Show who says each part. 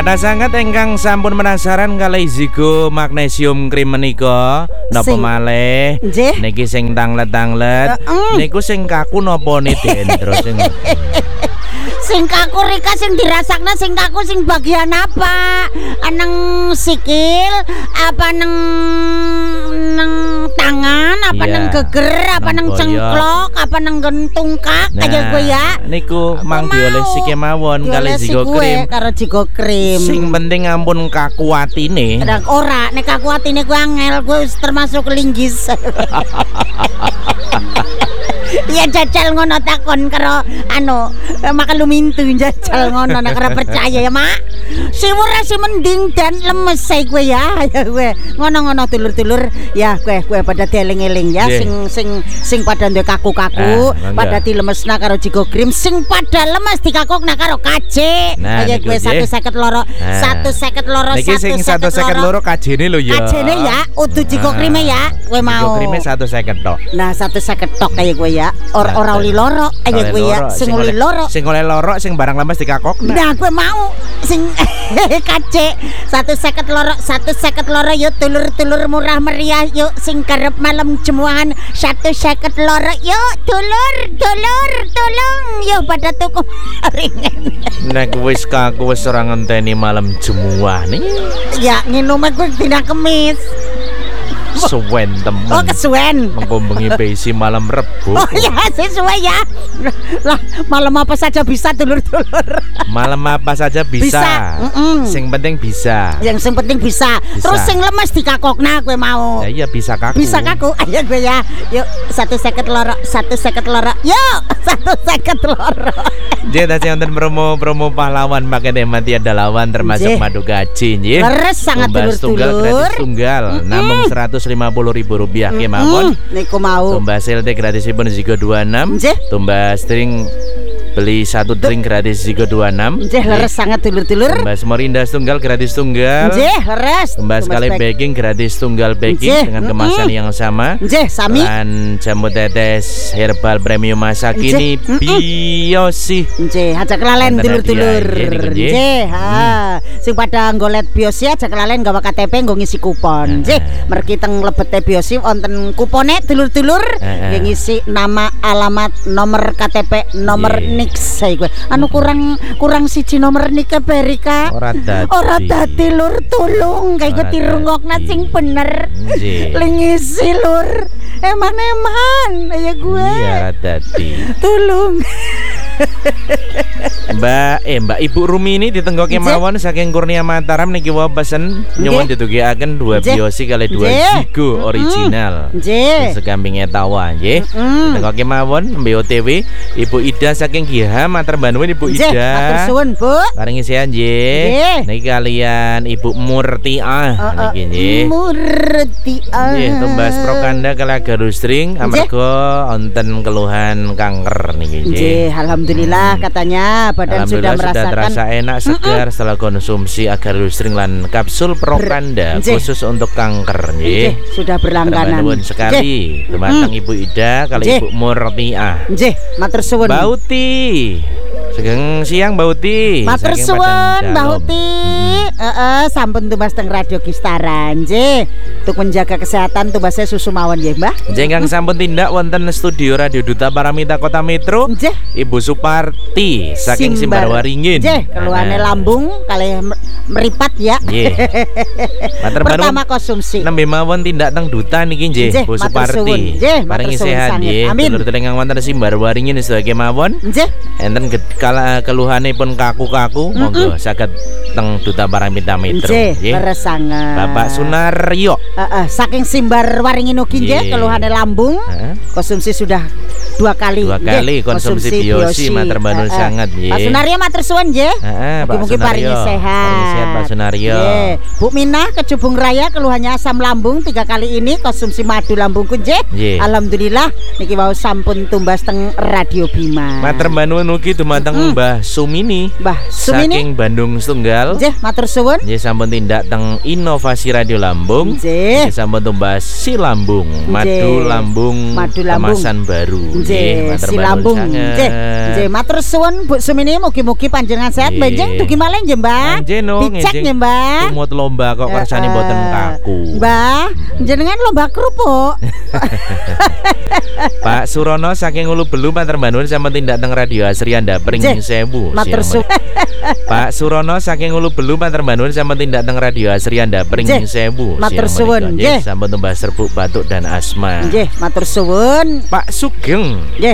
Speaker 1: Kata sangat engkang sampun penasaran kalih Zigo Magnesium Cream menika napa malih niki sing tanglet-tanglet niku sing kaku napa dendro
Speaker 2: sing kaku Rika sing dirasakna sing kaku sing bagian apa? Aneng sikil apa neng tangan apa neng geger apa neng cengklok apa neng tungkak aja gue ya.
Speaker 1: Niku mang dioleh sike mawon kali Zigo Cream
Speaker 2: karo Zigo Cream.
Speaker 1: Sing penting ampun kaku atine.
Speaker 2: Ora nek kaku atine gue angel gue termasuk linggis. Ya jajal ngono takon karo makan lumintu jajal ngono nek ora percaya ya mak. Si ora si mending dan lemes saya gue ya gue ngono-ngono dulur-dulur ya gue pada dieling-eling ya sing pada ndek kaku-kaku pada dilemesna karo Zigo Cream sing pada lemes dikakokna karo KJ. Ya gue 152 152
Speaker 1: niki sing 152 KJ-ne lho ya.
Speaker 2: KJ-ne ya utuh Zigo Cream ya kowe mau.
Speaker 1: Zigo Cream 150 tok.
Speaker 2: Nah 150 tok kaya gue ya. Ora uli loro aja gue ya sing uli loro
Speaker 1: sing oleh loro sing barang lemes dikakok.
Speaker 2: Nah gue mau sing KC 150 loro yuk tulur murah meriah yuk sing karep malam jemuan 150 loro yuk tulur tolong yuk pada tuku ringan.
Speaker 1: Nek wis kaku wis ora ngenteni malam jemuan nih.
Speaker 2: Ya nginum gue dina Kemis.
Speaker 1: Suwen temen.
Speaker 2: Oh kesuwen.
Speaker 1: Mengkombengi besi malam Rebo.
Speaker 2: Oh ya sesuai ya. Lah malam apa saja bisa dulur-dulur.
Speaker 1: Malam apa saja bisa. Sing penting bisa.
Speaker 2: Yang sing penting bisa. Terus sing lemes dikakokna gue mau.
Speaker 1: Ya iya bisa kaku.
Speaker 2: Bisa kaku. Ayo gue ya. Yuk 150 loro. Yuk 150 loro.
Speaker 1: Jadi tadi wonten promo pahlawan makanya mati ada lawan termasuk madu gaji nggih.
Speaker 2: Leres sangat dulur-dulur.
Speaker 1: Gratis tunggal namung 150.000 rupiah kemawon.
Speaker 2: Niku mau.
Speaker 1: Tumbas LT gratisipun Zigo 26. Tumbas string beli satu drink gratis Zigo 26.
Speaker 2: Leres sangat dulur-dulur.
Speaker 1: Tumbas Morinda tunggal gratis tunggal.
Speaker 2: Leres.
Speaker 1: Tumbas kali baking gratis tunggal baking dengan kemasan yang sama.
Speaker 2: Sami.
Speaker 1: Dan jamu tetes herbal premium masa kini biosi.
Speaker 2: Aja kelalen dulur-dulur. Sing pada nggolet biosi aja kelalen gawa KTP nggo ngisi kupon. Mergi teng lebete biosi wonten kupone dulur-dulur ngisi nama, alamat, nomor KTP, nomor saya gue kurang siji nomor nika Berika ora dadi lur tulung kayak gue tirungokna sing bener lingisi lur eman ya gue
Speaker 1: iya dadi
Speaker 2: tulung.
Speaker 1: Mbak Ibu Rumi ini ditenggoke mawon saking Kurnia Mataram niki wae pesen nyuwun ditugiaken 2 biosi kali 2 Zigo original. Segampinge tawa nggih. Ditenggoke mawon BOTW Ibu Ida saking GH Mater Bandung Ibu Ida.
Speaker 2: Matur suwun, Bu.
Speaker 1: Paringi sehat nggih. Niki kalian Ibu Murtiah niki nggih.
Speaker 2: Murtiah.
Speaker 1: Nggih tumbas Prokanda kali Garustring amarga wonten keluhan kanker niki nggih.
Speaker 2: Alhamdulillah katanya badan sudah
Speaker 1: terasa enak segar setelah konsumsi agar lustring lan kapsul Prokanda khusus untuk kanker nggih.
Speaker 2: Sudah berlangganan.
Speaker 1: Nuwun sekali dumateng Ibu Ida kali Ibu Murtiah.
Speaker 2: Nggih, matur suwun.
Speaker 1: Bauti. Sugeng siang Bauti.
Speaker 2: Matur suwun Bauti. Sampun tumbas teng Radio Kistara nggih. Untuk menjaga kesehatan tumbasnya susu mawon nggih, Mbah.
Speaker 1: Nggih kang sampun tindak wonten studio Radio Duta Paramita Kota Metro. Ibu Suparti saking Simbarwaringin.
Speaker 2: Nggih, keluhane lambung kalih meripat ya.
Speaker 1: Nggih.
Speaker 2: Pertama konsumsi.
Speaker 1: Nembe mawon tindak teng duta niki nggih, Bu Suparti. Paringi sehat nggih. Dulur-dulur ingkang wonten Simbarwaringin sedaya kemawon. Nggih. Enten keluhane pun kaku-kaku monggo saged teng Duta Paramita Metro
Speaker 2: nggih. Leres sanget.
Speaker 1: Bapak Sunaryo.
Speaker 2: Saking Simbarwaringin ugi nggih keluhane lambung. Konsumsi sudah 2 kali.
Speaker 1: 2 kali konsumsi biosi Mater Bandung sangat nggih.
Speaker 2: Pak Sunaryo matur suwun nggih. Mungkin paringi sehat.
Speaker 1: Paringi sehat Pak Sunaryo.
Speaker 2: Bu Minah Kecubung Raya keluhannya asam lambung 3 kali ini konsumsi madu lambungku nggih. Alhamdulillah niki wau sampun tumbas teng Radio Bima.
Speaker 1: Mater Bandung ugi dumateng Mbah Sumini. Saking Bandung Setunggal.
Speaker 2: Nggih, matur suwun.
Speaker 1: Nggih sampun tindak teng Inovasi Radio Lambung. Nggih sampun tumbas si lambung, madu lambung kemasan baru.
Speaker 2: Nggih, si lambung. Nggih. Nggih, matur suwun Bu Sumini, mugi-mugi panjenengan sehat. Benjing dugi malih nggih, Mbah. Dicek nggih, Mbah.
Speaker 1: Tumut lomba kok kersane mboten kaku.
Speaker 2: Mbah, jenengan lomba kerupuk.
Speaker 1: Pak Surono saking Ulu Belu matur nuwun sampun tindak teng Radio Asri Anda pring 1000.
Speaker 2: Matur suwun.
Speaker 1: Pak Surono saking Ulu Belu matur nuwun sampun tindak teng Radio Asri Anda pring 1000.
Speaker 2: Matur suwun nggih.
Speaker 1: Sampun tembas serbuk batuk dan asma.
Speaker 2: Nggih, matur suwun.
Speaker 1: Pak Sugeng.
Speaker 2: Nggih.